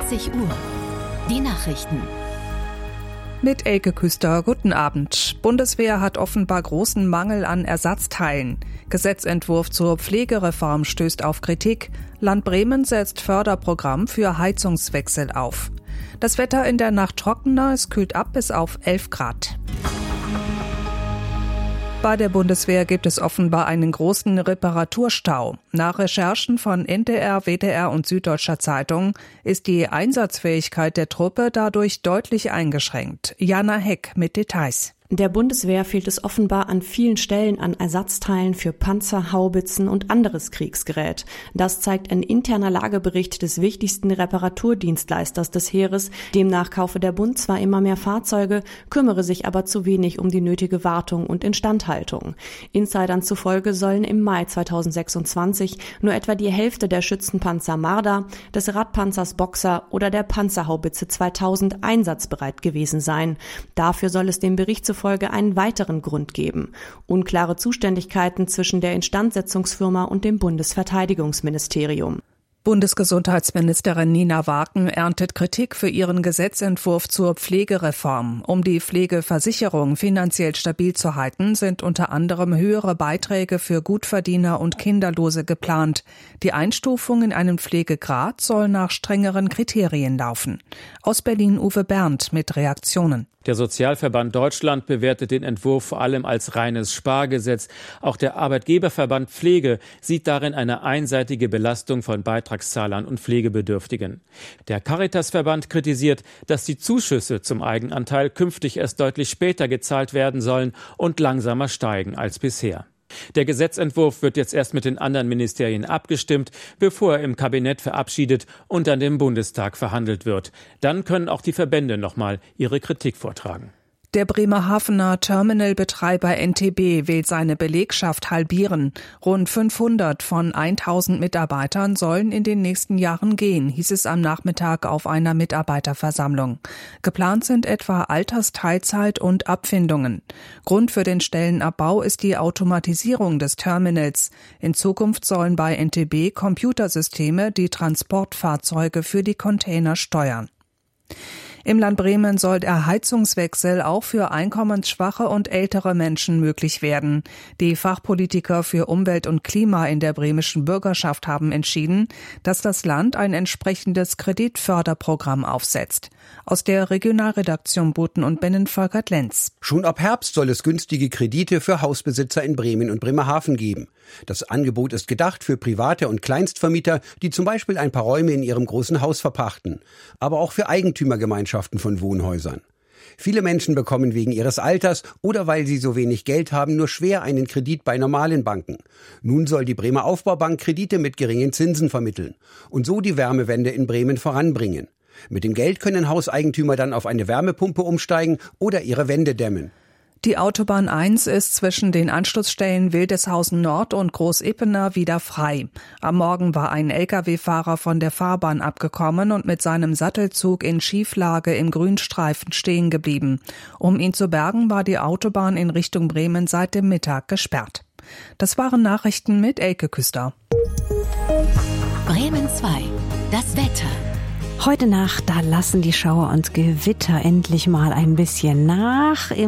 20 Uhr. Die Nachrichten. Mit Elke Küster, guten Abend. Bundeswehr hat offenbar großen Mangel an Ersatzteilen. Gesetzentwurf zur Pflegereform stößt auf Kritik. Land Bremen setzt Förderprogramm für Heizungswechsel auf. Das Wetter in der Nacht trockener, es kühlt ab bis auf 11 Grad. Bei der Bundeswehr gibt es offenbar einen großen Reparaturstau. Nach Recherchen von NDR, WDR und Süddeutscher Zeitung ist die Einsatzfähigkeit der Truppe dadurch deutlich eingeschränkt. Jana Heck mit Details. Der Bundeswehr fehlt es offenbar an vielen Stellen an Ersatzteilen für Panzer, Haubitzen und anderes Kriegsgerät. Das zeigt ein interner Lagebericht des wichtigsten Reparaturdienstleisters des Heeres. Demnach kaufe der Bund zwar immer mehr Fahrzeuge, kümmere sich aber zu wenig um die nötige Wartung und Instandhaltung. Insidern zufolge sollen im Mai 2026 nur etwa die Hälfte der Schützenpanzer Marder, des Radpanzers Boxer oder der Panzerhaubitze 2000 einsatzbereit gewesen sein. Dafür soll es dem Bericht zufolge einen weiteren Grund geben: unklare Zuständigkeiten zwischen der Instandsetzungsfirma und dem Bundesverteidigungsministerium. Bundesgesundheitsministerin Nina Waken erntet Kritik für ihren Gesetzentwurf zur Pflegereform. Um die Pflegeversicherung finanziell stabil zu halten, sind unter anderem höhere Beiträge für Gutverdiener und Kinderlose geplant. Die Einstufung in einen Pflegegrad soll nach strengeren Kriterien laufen. Aus Berlin Uwe Berndt mit Reaktionen. Der Sozialverband Deutschland bewertet den Entwurf vor allem als reines Spargesetz. Auch der Arbeitgeberverband Pflege sieht darin eine einseitige Belastung von Beitragszahlern und Pflegebedürftigen. Der Caritasverband kritisiert, dass die Zuschüsse zum Eigenanteil künftig erst deutlich später gezahlt werden sollen und langsamer steigen als bisher. Der Gesetzentwurf wird jetzt erst mit den anderen Ministerien abgestimmt, bevor er im Kabinett verabschiedet und dann im Bundestag verhandelt wird. Dann können auch die Verbände nochmal ihre Kritik vortragen. Der Bremerhavener Terminalbetreiber NTB will seine Belegschaft halbieren. Rund 500 von 1000 Mitarbeitern sollen in den nächsten Jahren gehen, hieß es am Nachmittag auf einer Mitarbeiterversammlung. Geplant sind etwa Altersteilzeit und Abfindungen. Grund für den Stellenabbau ist die Automatisierung des Terminals. In Zukunft sollen bei NTB Computersysteme die Transportfahrzeuge für die Container steuern. Im Land Bremen soll der Heizungswechsel auch für einkommensschwache und ältere Menschen möglich werden. Die Fachpolitiker für Umwelt und Klima in der bremischen Bürgerschaft haben entschieden, dass das Land ein entsprechendes Kreditförderprogramm aufsetzt. Aus der Regionalredaktion Boten und Binnen Volkert Lenz. Schon ab Herbst soll es günstige Kredite für Hausbesitzer in Bremen und Bremerhaven geben. Das Angebot ist gedacht für Private und Kleinstvermieter, die zum Beispiel ein paar Räume in ihrem großen Haus verpachten, aber auch für Eigentümergemeinschaften von Wohnhäusern. Viele Menschen bekommen wegen ihres Alters oder weil sie so wenig Geld haben, nur schwer einen Kredit bei normalen Banken. Nun soll die Bremer Aufbaubank Kredite mit geringen Zinsen vermitteln und so die Wärmewende in Bremen voranbringen. Mit dem Geld können Hauseigentümer dann auf eine Wärmepumpe umsteigen oder ihre Wände dämmen. Die Autobahn 1 ist zwischen den Anschlussstellen Wildeshausen Nord und Groß-Epener wieder frei. Am Morgen war ein Lkw-Fahrer von der Fahrbahn abgekommen und mit seinem Sattelzug in Schieflage im Grünstreifen stehen geblieben. Um ihn zu bergen, war die Autobahn in Richtung Bremen seit dem Mittag gesperrt. Das waren Nachrichten mit Elke Küster. Bremen 2. Das Wetter. Heute Nacht, da lassen die Schauer und Gewitter endlich mal ein bisschen nach.